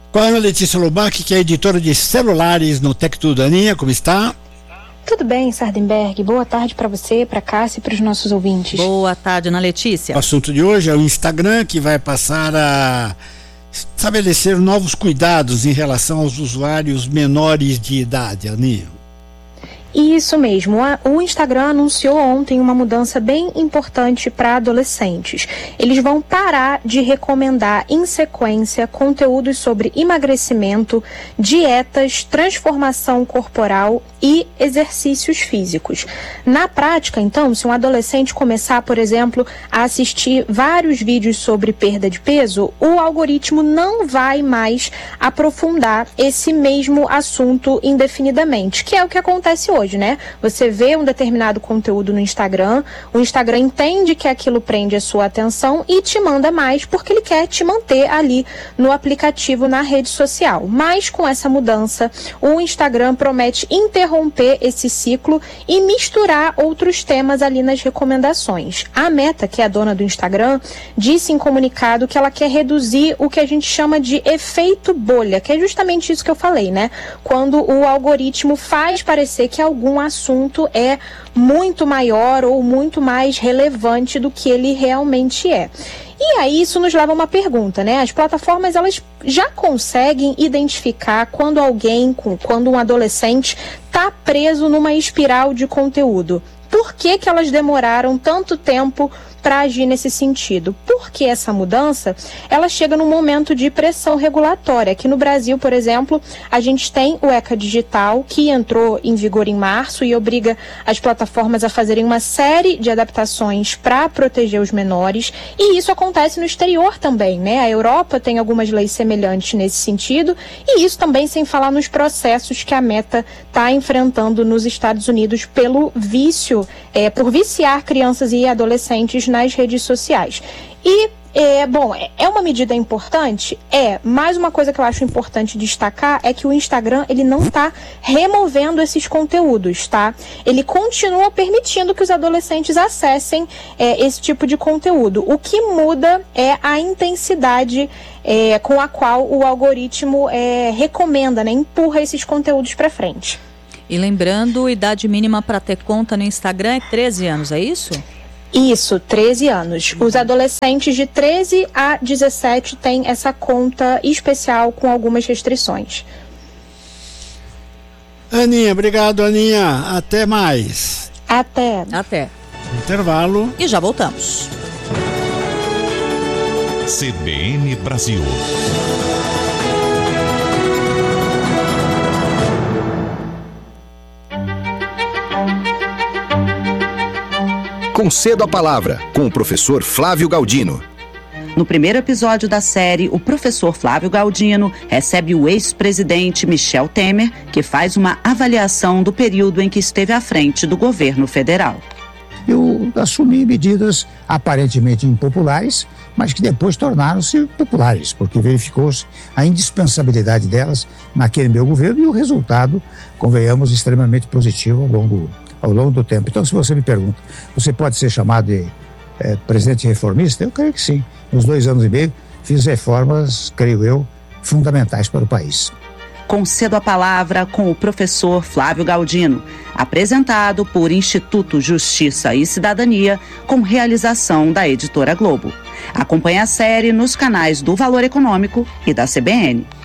Com a Ana Letícia Lobac, que é editora de celulares no Tec Tudo. Aninha, como está? Tudo bem, Sardenberg. Boa tarde para você, para Cássia e para os nossos ouvintes. Boa tarde, Ana Letícia. O assunto de hoje é o Instagram, que vai passar a estabelecer novos cuidados em relação aos usuários menores de idade, Aninha. Isso mesmo, o Instagram anunciou ontem uma mudança bem importante para adolescentes. Eles vão parar de recomendar em sequência conteúdos sobre emagrecimento, dietas, transformação corporal e exercícios físicos. Na prática, então, se um adolescente começar, por exemplo, a assistir vários vídeos sobre perda de peso, o algoritmo não vai mais aprofundar esse mesmo assunto indefinidamente, que é o que acontece hoje, né? Você vê um determinado conteúdo no Instagram, o Instagram entende que aquilo prende a sua atenção e te manda mais porque ele quer te manter ali no aplicativo, na rede social. Mas com essa mudança, o Instagram promete interromper esse ciclo e misturar outros temas ali nas recomendações. A Meta, que é a dona do Instagram, disse em comunicado que ela quer reduzir o que a gente chama de efeito bolha, que é justamente isso que eu falei, né? Quando o algoritmo faz parecer que algum assunto é muito maior ou muito mais relevante do que ele realmente é. E aí isso nos leva a uma pergunta, né? As plataformas, elas já conseguem identificar quando um adolescente está preso numa espiral de conteúdo. Por que elas demoraram tanto tempo para agir nesse sentido? Porque essa mudança, ela chega num momento de pressão regulatória. Aqui no Brasil, por exemplo, a gente tem o ECA Digital, que entrou em vigor em março e obriga as plataformas a fazerem uma série de adaptações para proteger os menores, e isso acontece no exterior também, né? A Europa tem algumas leis semelhantes nesse sentido, e isso também sem falar nos processos que a Meta está enfrentando nos Estados Unidos pelo vício, por viciar crianças e adolescentes nas redes sociais. E, é uma medida importante? Mas uma coisa que eu acho importante destacar é que o Instagram, ele não está removendo esses conteúdos, tá? Ele continua permitindo que os adolescentes acessem esse tipo de conteúdo. O que muda é a intensidade com a qual o algoritmo recomenda, né? Empurra esses conteúdos para frente. E lembrando, a idade mínima para ter conta no Instagram é 13 anos, é isso? Isso, 13 anos. Os adolescentes de 13 a 17 têm essa conta especial com algumas restrições. Aninha, obrigado, Aninha. Até mais. Até. Intervalo. E já voltamos. CBN Brasil. Concedo a palavra com o professor Flávio Galdino. No primeiro episódio da série, o professor Flávio Galdino recebe o ex-presidente Michel Temer, que faz uma avaliação do período em que esteve à frente do governo federal. Eu assumi medidas aparentemente impopulares, mas que depois tornaram-se populares, porque verificou-se a indispensabilidade delas naquele meu governo e o resultado, convenhamos, extremamente positivo ao longo do tempo. Então, se você me pergunta, você pode ser chamado de presidente reformista? Eu creio que sim. Nos 2 anos e meio, fiz reformas, creio eu, fundamentais para o país. Concedo a palavra com o professor Flávio Galdino, apresentado por Instituto Justiça e Cidadania, com realização da Editora Globo. Acompanhe a série nos canais do Valor Econômico e da CBN.